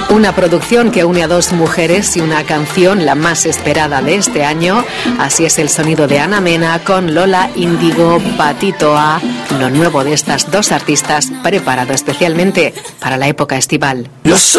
Una producción que une a dos mujeres y una canción, la más esperada de este año. Así es el sonido de Ana Mena con Lola Índigo Patitoa, lo nuevo de estas dos artistas preparado especialmente para la época estival.